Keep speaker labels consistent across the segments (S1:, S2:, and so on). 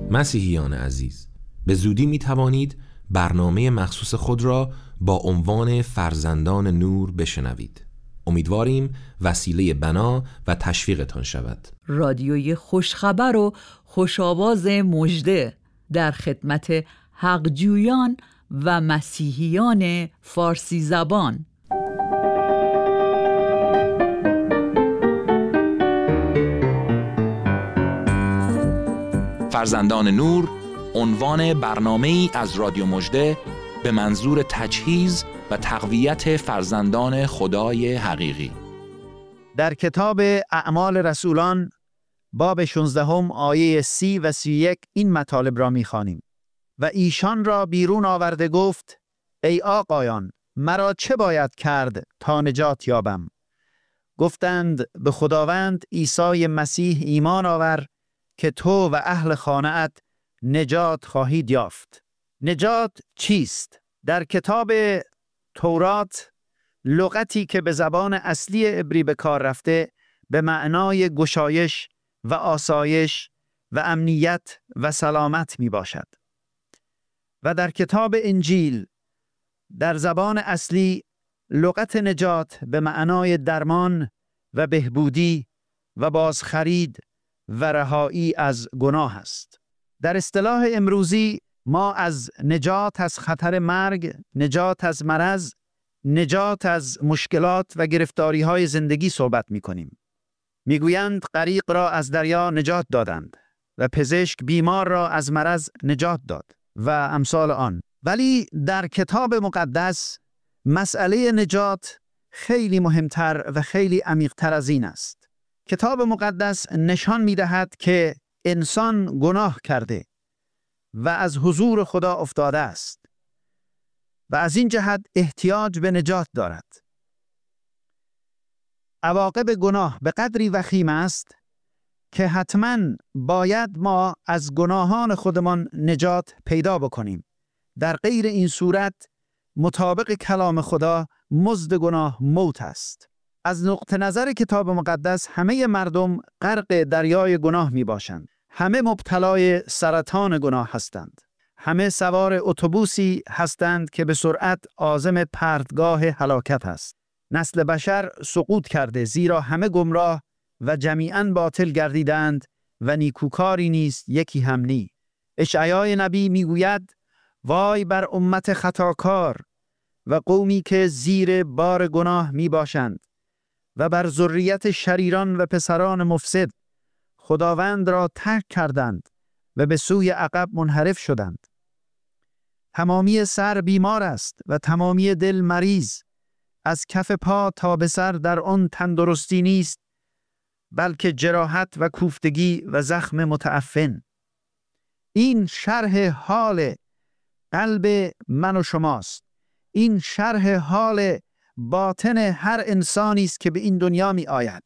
S1: مسیحیان عزیز، به زودی می توانید برنامه مخصوص خود را با عنوان فرزندان نور بشنوید. امیدواریم وسیله بنا و تشویقتان شود.
S2: رادیوی خوشخبر و خوشاواز مژده در خدمت حقجویان و مسیحیان فارسی زبان.
S3: فرزندان نور عنوان برنامه‌ای از رادیو مژده به منظور تجهیز و تقویت فرزندان خدای حقیقی.
S4: در کتاب اعمال رسولان باب 16 آیه 30 و 31 این مطالب را می‌خوانیم: و ایشان را بیرون آورده گفت ای آقایان، مرا چه باید کرد تا نجات یابم؟ گفتند به خداوند عیسی مسیح ایمان آور که تو و اهل خانه‌ات نجات خواهید یافت. نجات چیست؟ در کتاب تورات لغتی که به زبان اصلی عبری به کار رفته به معنای گشایش و آسایش و امنیت و سلامت می باشد. و در کتاب انجیل در زبان اصلی لغت نجات به معنای درمان و بهبودی و بازخرید و رهایی از گناه است. در اصطلاح امروزی ما از نجات از خطر مرگ، نجات از مرض، نجات از مشکلات و گرفتاری‌های زندگی صحبت می‌کنیم. می‌گویند غریق را از دریا نجات دادند و پزشک بیمار را از مرض نجات داد و امثال آن. ولی در کتاب مقدس مسئله نجات خیلی مهمتر و خیلی عمیق‌تر از این است. کتاب مقدس نشان می‌دهد که انسان گناه کرده و از حضور خدا افتاده است و از این جهت احتیاج به نجات دارد. عواقب گناه به قدری وخیم است که حتماً باید ما از گناهان خودمان نجات پیدا بکنیم. در غیر این صورت مطابق کلام خدا مزد گناه موت است. از نقطه نظر کتاب مقدس همه مردم غرق دریای گناه می باشند. همه مبتلای سرطان گناه هستند. همه سوار اتوبوسی هستند که به سرعت عازم پرتگاه هلاکت است. نسل بشر سقوط کرده، زیرا همه گمراه و جمیعاً باطل گردیدند و نیکوکاری نیست یکی هم نی. اشعیا نبی میگوید وای بر امت خطاکار و قومی که زیر بار گناه می باشند و بر ذریت شریران و پسران مفسد. خداوند را ترک کردند و به سوی عقب منحرف شدند. تمامی سر بیمار است و تمامی دل مریض. از کف پا تا به سر در آن تندرستی نیست، بلکه جراحت و کوفتگی و زخم متعفن. این شرح حال قلب من و شماست. این شرح حال باطن هر انسانی است که به این دنیا می آید.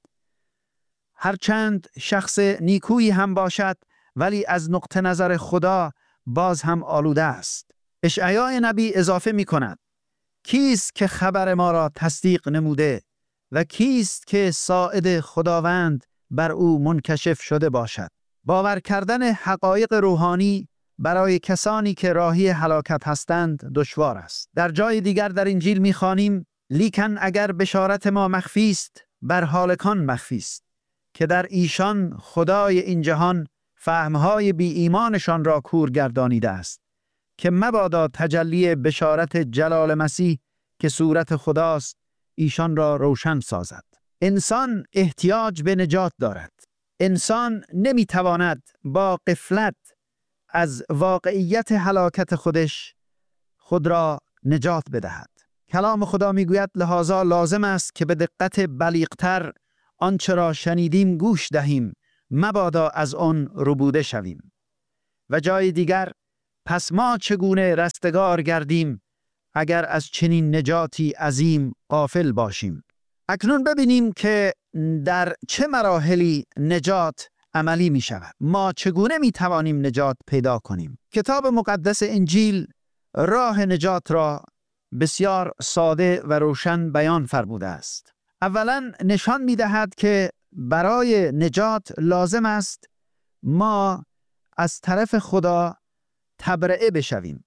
S4: هرچند شخص نیکویی هم باشد، ولی از نقطه نظر خدا باز هم آلوده است. اشعیا نبی اضافه می کند کیست که خبر ما را تصدیق نموده و کیست که ساعد خداوند بر او منکشف شده باشد. باور کردن حقایق روحانی برای کسانی که راهی هلاکت هستند دشوار است. در جای دیگر در انجیل می‌خوانیم لیکن اگر بشارت ما مخفی است، بر هالکان مخفی است که در ایشان خدای این جهان فهمهای بی ایمانشان را کور گردانیده است، که مبادا تجلی بشارت جلال مسیح که صورت خداست ایشان را روشن سازد. انسان احتیاج به نجات دارد. انسان نمیتواند با غفلت از واقعیت هلاکت خود را نجات بدهد. کلام خدا میگوید لذا لازم است که به دقت بلیغتر آنچه را شنیدیم گوش دهیم، مبادا از آن ربوده شویم. و جای دیگر پس ما چگونه رستگار گردیم اگر از چنین نجاتی عظیم غافل باشیم. اکنون ببینیم که در چه مراحلی نجات عملی می شود. ما چگونه می توانیم نجات پیدا کنیم؟ کتاب مقدس انجیل راه نجات را بسیار ساده و روشن بیان فرموده است. اولا نشان می دهد که برای نجات لازم است ما از طرف خدا تبرئه بشویم.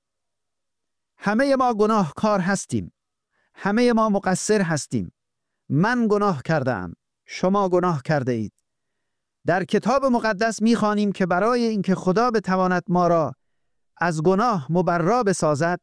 S4: همه ما گناهکار هستیم. همه ما مقصر هستیم. من گناه کردم، شما گناه کرده اید. در کتاب مقدس می‌خوانیم که برای اینکه خدا بتواند ما را از گناه مبرا بسازد،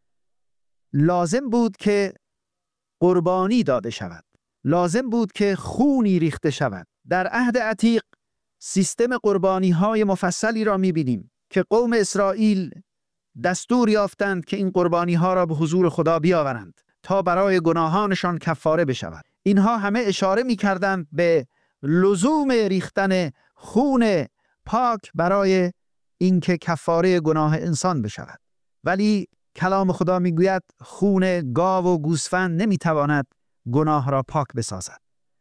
S4: لازم بود که قربانی داده شود. لازم بود که خونی ریخته شود. در عهد عتیق سیستم قربانی‌های مفصلی را می‌بینیم که قوم اسرائیل دستور یافتند که این قربانی‌ها را به حضور خدا بیاورند تا برای گناهانشان کفاره بشود. اینها همه اشاره می‌کردند به لزوم ریختن خون پاک برای اینکه کفاره گناه انسان بشود. ولی کلام خدا میگوید خون گاو و گوسفند نمیتواند گناه را پاک بسازد.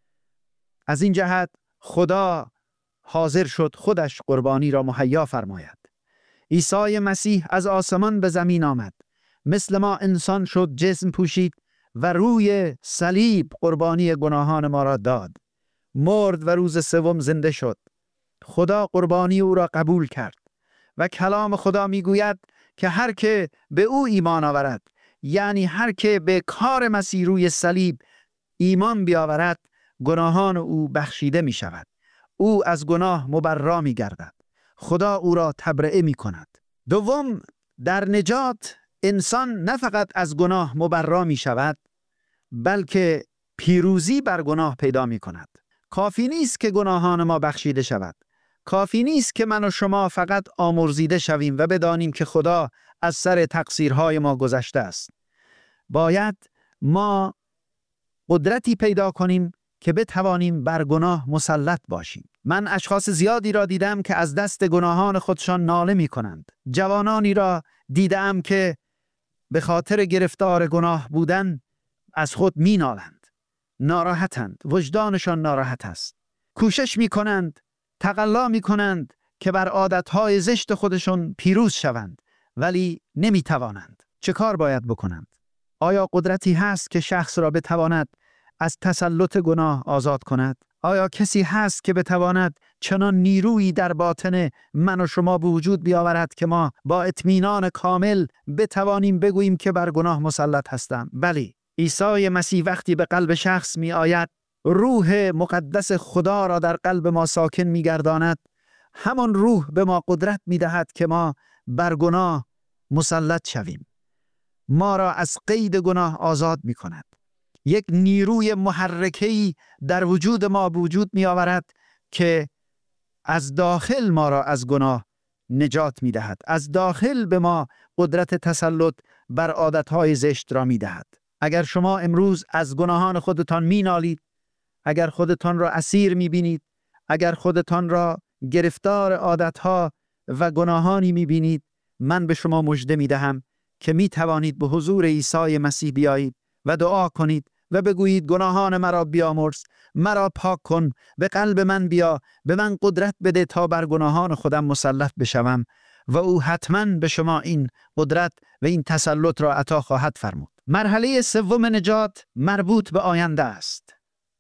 S4: از این جهت خدا حاضر شد خودش قربانی را مهیا فرماید. عیسی مسیح از آسمان به زمین آمد، مثل ما انسان شد، جسم پوشید و روی صلیب قربانی گناهان ما را داد. مرد و روز سوم زنده شد. خدا قربانی او را قبول کرد و کلام خدا میگوید که هر که به او ایمان آورد، یعنی هر که به کار مسیح روی صلیب ایمان بیاورد، گناهان او بخشیده می شود. او از گناه مبرا می گردد. خدا او را تبرئه می کند. دوم، در نجات انسان نه فقط از گناه مبرا می شود، بلکه پیروزی بر گناه پیدا می کند. کافی نیست که گناهان ما بخشیده شود. کافی نیست که من و شما فقط آمرزیده شویم و بدانیم که خدا از سر تقصیرهای ما گذشته است. باید ما قدرتی پیدا کنیم که بتوانیم بر گناه مسلط باشیم. من اشخاص زیادی را دیدم که از دست گناهان خودشان ناله می کنند. جوانانی را دیدم که به خاطر گرفتار گناه بودن از خود می نالند. ناراحتند. وجدانشان ناراحت است. کوشش می کنند، تقلا می کنند که بر عادتهای زشت خودشون پیروز شوند، ولی نمی توانند. چه کار باید بکنند؟ آیا قدرتی هست که شخص را بتواند از تسلط گناه آزاد کند؟ آیا کسی هست که بتواند چنان نیرویی در باطن من و شما به وجود بیاورد که ما با اطمینان کامل بتوانیم بگوییم که بر گناه مسلط هستم؟ بلی، عیسی مسیح وقتی به قلب شخص می آید، روح مقدس خدا را در قلب ما ساکن می گرداند. همان روح به ما قدرت می دهد که ما بر گناه مسلط شویم. ما را از قید گناه آزاد می کند. یک نیروی محرکه‌ای در وجود ما به وجود می آورد که از داخل ما را از گناه نجات می دهد. از داخل به ما قدرت تسلط بر عادتهای زشت را می دهد. اگر شما امروز از گناهان خودتان می نالید، اگر خودتان را اسیر می بینید، اگر خودتان را گرفتار عادتها و گناهانی می بینید، من به شما مژده می دهم که می توانید به حضور عیسی مسیح بیایید و دعا کنید و بگویید گناهان مرا بیامرز، مرا پاک کن، به قلب من بیا، به من قدرت بده تا بر گناهان خودم مسلط بشوم و او حتما به شما این قدرت و این تسلط را عطا خواهد فرمود. مرحله سوم نجات مربوط به آینده است.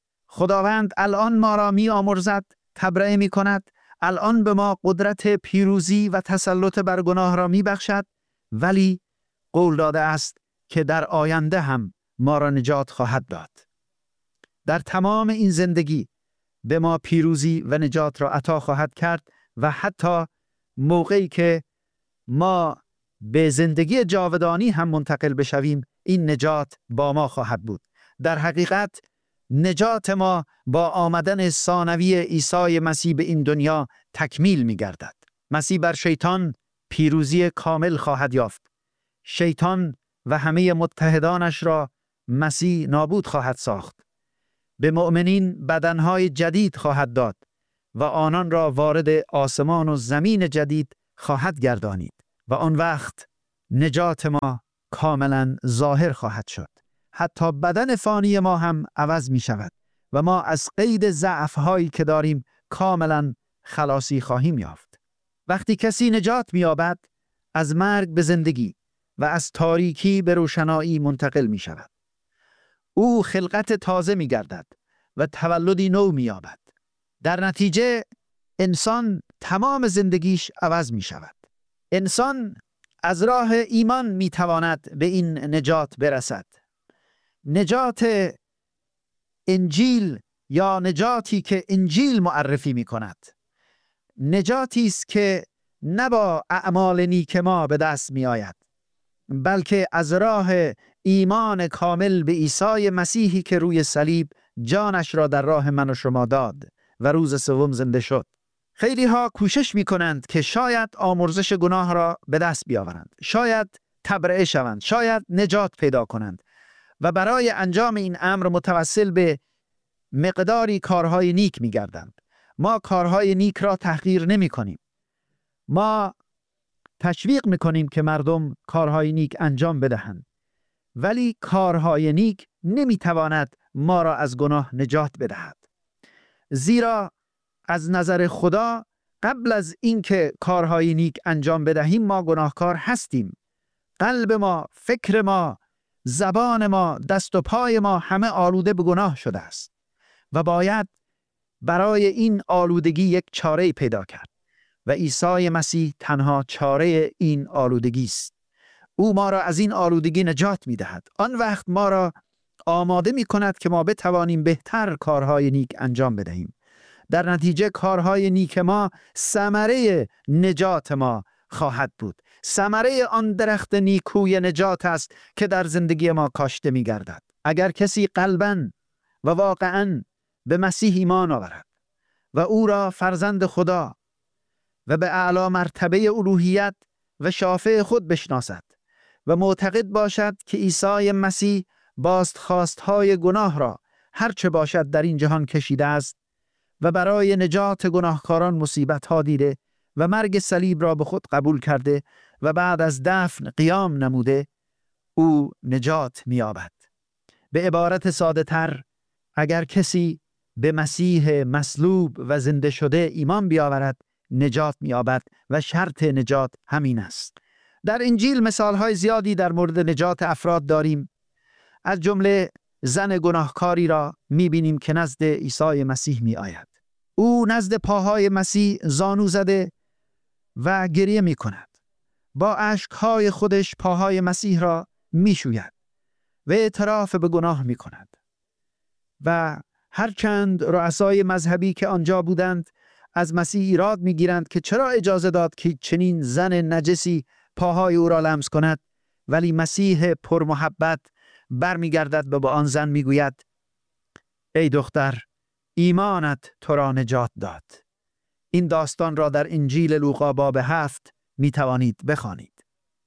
S4: خداوند الان ما را می آمرزد، تبرئه می کند، الان به ما قدرت پیروزی و تسلط بر گناه را می بخشد، ولی قول داده است که در آینده هم ما را نجات خواهد داد. در تمام این زندگی به ما پیروزی و نجات را عطا خواهد کرد و حتی موقعی که ما به زندگی جاودانی هم منتقل بشویم، این نجات با ما خواهد بود. در حقیقت نجات ما با آمدن ثانوی عیسی مسیح به این دنیا تکمیل می گردد. مسیح بر شیطان پیروزی کامل خواهد یافت. شیطان و همه متحدانش را مسیح نابود خواهد ساخت. به مؤمنین بدنهای جدید خواهد داد و آنان را وارد آسمان و زمین جدید خواهد گردانید و آن وقت نجات ما کاملا ظاهر خواهد شد. حتی بدن فانی ما هم عوض می شود و ما از قید ضعف‌هایی که داریم کاملا خلاصی خواهیم یافت. وقتی کسی نجات می یابد، از مرگ به زندگی و از تاریکی به روشنایی منتقل می شود. او خلقت تازه می گردد و تولدی نو می یابد. در نتیجه انسان تمام زندگیش عوض می شود. انسان از راه ایمان می تواند به این نجات برسد. نجات انجیل یا نجاتی که انجیل معرفی می کند، نجاتی است که نه با اعمال نیک ما به دست می آید، بلکه از راه ایمان کامل به عیسی مسیحی که روی صلیب جانش را در راه من و شما داد و روز سوم زنده شد. خیلی ها کوشش می کنند که شاید آمرزش گناه را به دست بیاورند، شاید تبرئه شوند، شاید نجات پیدا کنند و برای انجام این امر متوسل به مقداری کارهای نیک می گردند. ما کارهای نیک را تحقیر نمی کنیم. ما تشویق می کنیم که مردم کارهای نیک انجام بدهند، ولی کارهای نیک نمی تواند ما را از گناه نجات بدهد. زیرا از نظر خدا قبل از اینکه کارهای نیک انجام بدهیم ما گناهکار هستیم. قلب ما، فکر ما، زبان ما، دست و پای ما همه آلوده به گناه شده است و باید برای این آلودگی یک چاره پیدا کرد و عیسی مسیح تنها چاره این آلودگی است. او ما را از این آلودگی نجات می دهد. آن وقت ما را آماده می کند که ما بتوانیم بهتر کارهای نیک انجام بدهیم. در نتیجه کارهای نیک ما ثمره نجات ما خواهد بود. ثمره آن درخت نیکوی نجات است که در زندگی ما کاشته می گردد. اگر کسی قلباً و واقعاً به مسیح ایمان آورد و او را فرزند خدا و به اعلی مرتبه الوهیت و شافع خود بشناسد و معتقد باشد که عیسی مسیح بازخواستهای گناه را هرچه باشد در این جهان کشیده است و برای نجات گناهکاران مصیبت‌ها دیده و مرگ صلیب را به خود قبول کرده و بعد از دفن قیام نموده، او نجات می‌یابد. به عبارت ساده تر، اگر کسی به مسیح مصلوب و زنده شده ایمان بیاورد نجات می‌یابد و شرط نجات همین است. در انجیل مثال‌های زیادی در مورد نجات افراد داریم. از جمله زن گناهکاری را می‌بینیم که نزد عیسی مسیح می‌آید. او نزد پاهای مسیح زانو زده و گریه می‌کند. با اشک‌های خودش پاهای مسیح را می‌شوید و اعتراف به گناه می‌کند. و هرچند رؤسای مذهبی که آنجا بودند از مسیح ایراد می‌گیرند که چرا اجازه داد که چنین زن نجسی پاهای او را لمس کند، ولی مسیح پرمحبت برمیگردد و با آن زن میگوید ای دختر، ایمانت تو را نجات داد. این داستان را در انجیل لوقا باب 7 میتوانید بخوانید.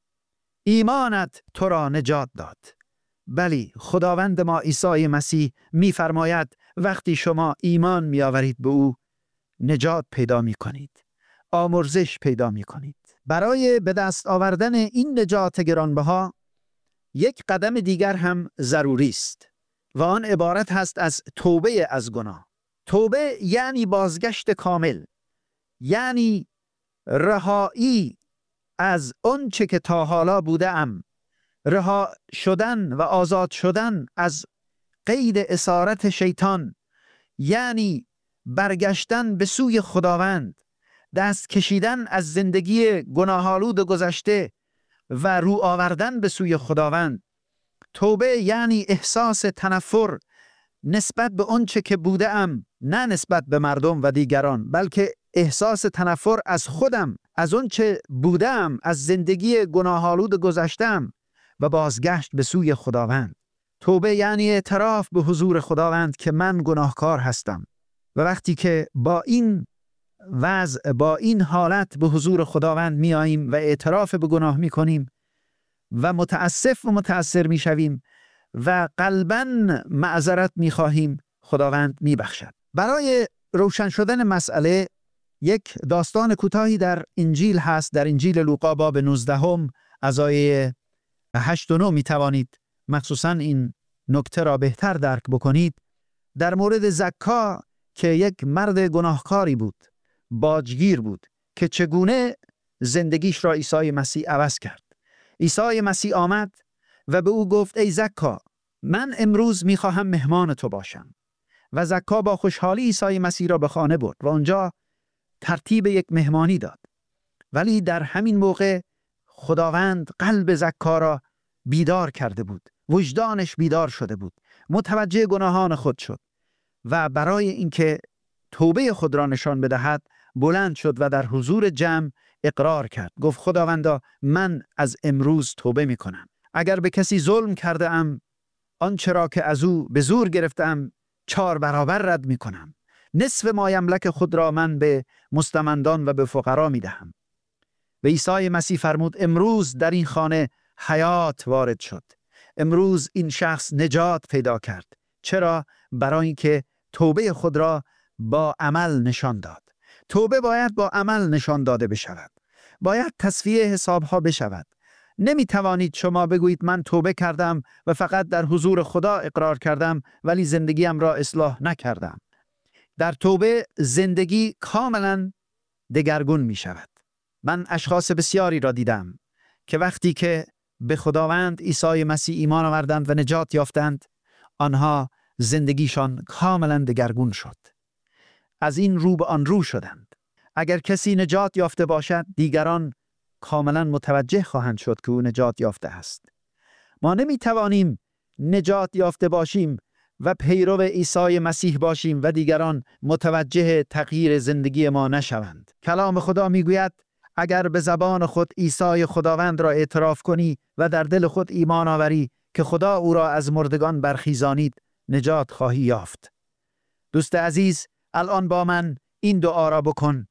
S4: ایمانت تو را نجات داد. بلی، خداوند ما عیسی مسیح میفرماید وقتی شما ایمان میآورید به او نجات پیدا میکنید، آمرزش پیدا میکنید. برای به دست آوردن این نجات گرانبها یک قدم دیگر هم ضروری است و آن عبارت هست از توبه از گناه. توبه یعنی بازگشت کامل، یعنی رهایی از اون چه که تا حالا بودم، رها شدن و آزاد شدن از قید اسارت شیطان، یعنی برگشتن به سوی خداوند، دست کشیدن از زندگی گناه‌آلود گذشته و رو آوردن به سوی خداوند. توبه یعنی احساس تنفر نسبت به اون چه که بودم، نه نسبت به مردم و دیگران، بلکه احساس تنفر از خودم، از اون چه بودم، از زندگی گناه‌آلود گذشتم و بازگشت به سوی خداوند. توبه یعنی اعتراف به حضور خداوند که من گناهکار هستم و وقتی که با این وضع، با این حالت به حضور خداوند می آییم و اعتراف به گناه می کنیم و متاسف و متأثر می شویم و قلباً معذرت می خواهیم، خداوند می بخشد. برای روشن شدن مسئله یک داستان کوتاهی در انجیل هست. در انجیل لوقا باب 19 از آیه 8 و 9 می توانید مخصوصاً این نکته را بهتر درک بکنید. در مورد زکا که یک مرد گناهکاری بود، باجگیر بود، که چگونه زندگیش را عیسی مسیح عوض کرد. عیسی مسیح آمد و به او گفت ای زکا، من امروز میخواهم مهمان تو باشم. و زکا با خوشحالی عیسی مسیح را به خانه برد و اونجا ترتیب یک مهمانی داد. ولی در همین موقع خداوند قلب زکا را بیدار کرده بود. وجدانش بیدار شده بود. متوجه گناهان خود شد و برای اینکه توبه خود را نشان بدهد بلند شد و در حضور جمع اقرار کرد. گفت خداوندا من از امروز توبه می کنم. اگر به کسی ظلم کرده ام، آنچه را که از او به زور گرفتم 4 برابر رد می کنم. نصف مایملک خود را من به مستمندان و به فقرا می دهم. و عیسی مسیح فرمود امروز در این خانه حیات وارد شد. امروز این شخص نجات پیدا کرد. چرا؟ برای اینکه توبه خود را با عمل نشان داد. توبه باید با عمل نشان داده بشود. باید تصفیه حسابها بشود. نمی توانید شما بگویید من توبه کردم و فقط در حضور خدا اقرار کردم ولی زندگیم را اصلاح نکردم. در توبه زندگی کاملا دگرگون می شود. من اشخاص بسیاری را دیدم که وقتی که به خداوند عیسی مسیح ایمان آوردند و نجات یافتند، آنها زندگیشان کاملا دگرگون شد. از این رو به آن رو شدند. اگر کسی نجات یافته باشد، دیگران کاملا متوجه خواهند شد که او نجات یافته است. ما نمی توانیم نجات یافته باشیم و پیرو عیسی مسیح باشیم و دیگران متوجه تغییر زندگی ما نشوند. کلام خدا می گوید اگر به زبان خود عیسی خداوند را اعتراف کنی و در دل خود ایمان آوری که خدا او را از مردگان برخیزانید، نجات خواهی یافت. دوست عزیز، الان با من این دعا را بکن.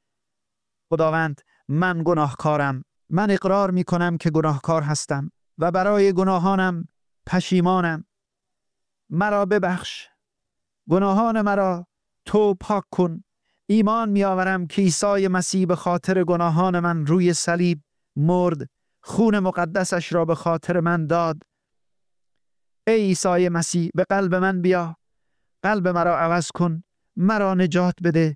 S4: خداوند، من گناهکارم. من اقرار می کنم که گناهکار هستم و برای گناهانم پشیمانم. مرا ببخش. گناهان مرا تو پاک کن. ایمان می آورم که عیسی مسیح به خاطر گناهان من روی صلیب مرد، خون مقدسش را به خاطر من داد. ای عیسی مسیح، به قلب من بیا. قلب مرا عوض کن. مرا نجات بده.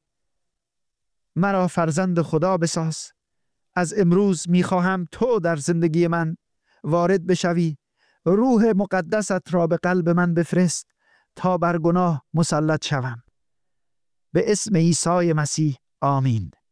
S4: مرا فرزند خدا بساز. از امروز می خواهم تو در زندگی من وارد بشوی. روح مقدست را به قلب من بفرست تا بر گناه مسلط شوم. به اسم عیسی مسیح آمین.